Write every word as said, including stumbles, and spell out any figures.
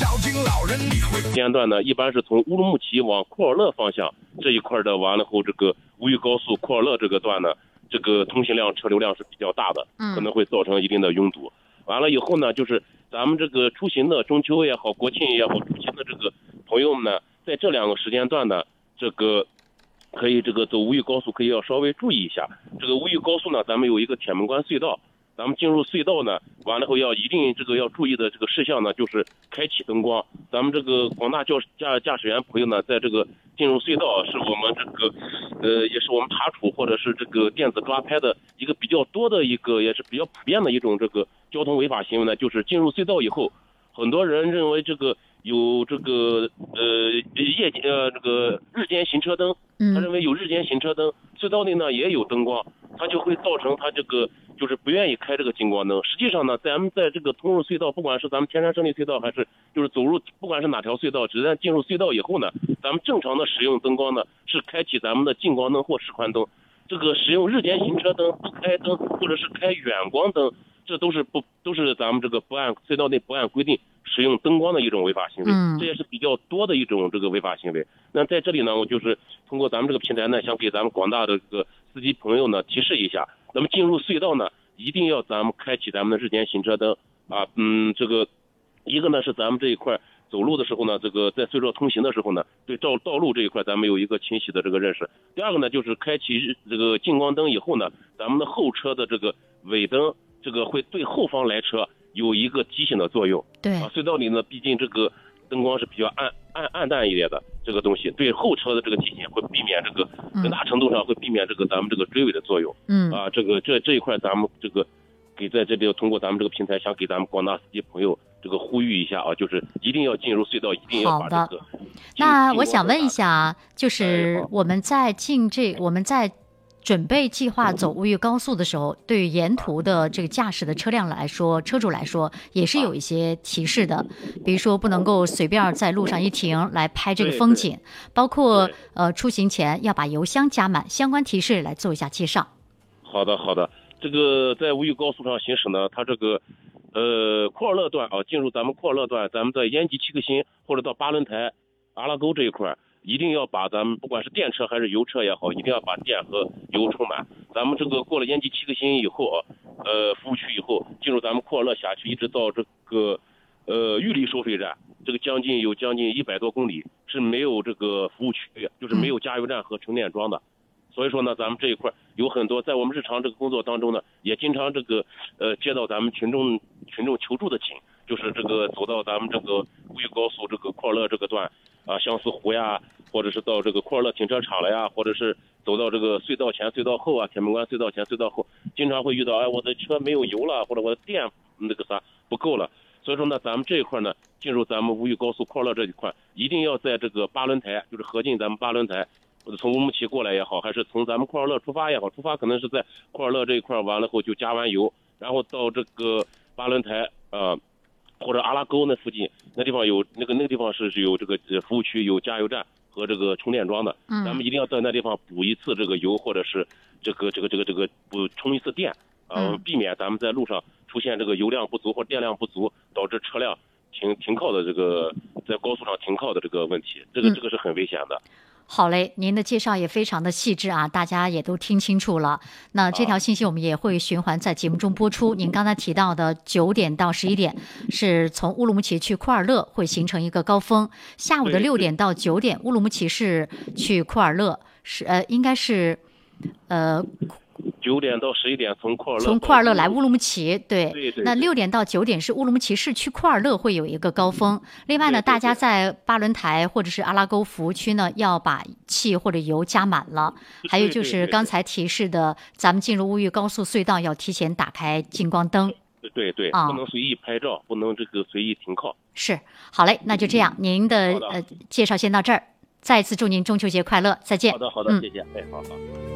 时间段呢，一般是从乌鲁木齐往库尔勒方向这一块的，完了后这个吴玉高速库尔勒这个段呢，这个通行量车流量是比较大的，可能会造成一定的拥堵。完了以后呢，就是咱们这个出行的中秋也好，国庆也好，出行的这个朋友们呢，在这两个时间段呢，这个可以这个走吴玉高速可以要稍微注意一下。这个吴玉高速呢，咱们有一个铁门关隧道。咱们进入隧道呢，完了后要一定这个要注意的这个事项呢，就是开启灯光。咱们这个广大驾驾驾驶员朋友呢，在这个进入隧道是我们这个，呃，也是我们查处或者是这个电子抓拍的一个比较多的一个，也是比较普遍的一种这个交通违法行为呢，就是进入隧道以后，很多人认为这个有这个呃夜呃这个日间行车灯，他认为有日间行车灯，隧道内呢也有灯光，他就会造成他这个。就是不愿意开这个近光灯。实际上呢，咱们在这个通入隧道，不管是咱们天山胜利隧道，还是就是走入，不管是哪条隧道，只在进入隧道以后呢，咱们正常的使用灯光呢，是开启咱们的近光灯或示宽灯。这个使用日间行车灯不开灯，或者是开远光灯，这都是不都是咱们这个不按隧道内不按规定使用灯光的一种违法行为，这也是比较多的一种这个违法行为。那在这里呢，我就是通过咱们这个平台呢，想给咱们广大的这个司机朋友呢提示一下。那么进入隧道呢，一定要咱们开启咱们的日间行车灯啊，嗯，这个一个呢是咱们这一块走路的时候呢，这个在隧道通行的时候呢，对道道路这一块咱们有一个清晰的这个认识。第二个呢，就是开启这个近光灯以后呢，咱们的后车的这个尾灯，这个会对后方来车有一个提醒的作用。 对啊，隧道里呢，毕竟这个灯光是比较暗暗暗淡一点的，这个东西对后车的这个提醒会避免这个很大程度上会避免这个咱们这个追尾的作用。 嗯啊，这个这这一块咱们这个给在这里通过咱们这个平台，想给咱们广大司机朋友这个呼吁一下啊，就是一定要进入隧道，一定要把这个。 那我想问一下，就是我们在进这我们在。准备计划走吴玉高速的时候，对于沿途的这个驾驶的车辆来说，车主来说也是有一些提示的，比如说不能够随便在路上一停来拍这个风景，包括呃出行前要把油箱加满，相关提示来做一下介绍。 好的，好的。这个在吴玉高速上行驶呢，它这个呃库尔勒段啊，进入咱们库尔勒段，咱们在延吉七个新或者到八轮台阿拉沟这一块。一定要把咱们不管是电车还是油车也好，一定要把电和油充满。咱们这个过了延吉七个新以后啊，呃，服务区以后，进入咱们库尔勒辖区，一直到这个呃玉里收费站，这个将近有将近一百多公里是没有这个服务区，就是没有加油站和充电桩的。所以说呢，咱们这一块有很多，在我们日常这个工作当中呢，也经常这个呃接到咱们群众群众求助的请，就是这个走到咱们这个吴玉高速这个库尔勒这个段啊，相思湖呀。或者是到这个库尔勒停车场了呀，或者是走到这个隧道前、隧道后啊，铁门关隧道前、隧道后，经常会遇到，哎，我的车没有油了，或者我的电那个啥不够了。所以说呢，咱们这一块呢，进入咱们吴玉高速库尔勒这一块，一定要在这个八轮台，就是合进咱们八轮台，或者从乌鲁木齐过来也好，还是从咱们库尔勒出发也好，出发可能是在库尔勒这一块完了后就加完油，然后到这个八轮台呃或者阿拉沟那附近，那地方有那个那个地方是是有这个服务区，有加油站。和这个充电桩的，咱们一定要在那地方补一次这个油，或者是这个这个这个这个补充一次电，啊、呃，避免咱们在路上出现这个油量不足或电量不足，导致车辆停停靠的这个在高速上停靠的这个问题，这个这个是很危险的。 好嘞，您的介绍也非常的细致啊，大家也都听清楚了。那这条信息我们也会循环在节目中播出。您刚才提到的九点到十一点是从乌鲁木齐去库尔勒会形成一个高峰，下午的六点到九点乌鲁木齐市去库尔勒是呃应该是呃。 九点到十一点从库尔勒从库尔勒来乌鲁木齐，对， 对对。 那六点到九点是乌鲁木齐市区库尔勒会有一个高峰。另外呢，大家在八轮台或者是阿拉沟服务区呢，要把气或者油加满了。还有就是刚才提示的，咱们进入乌玉高速隧道要提前打开近光灯。 对对， 啊、 不能随意拍照，不能这个随意停靠。 是，好嘞，那就这样，您的呃介绍先到这儿。再次祝您中秋节快乐，再见。 好的好的，嗯、谢谢，哎，好好。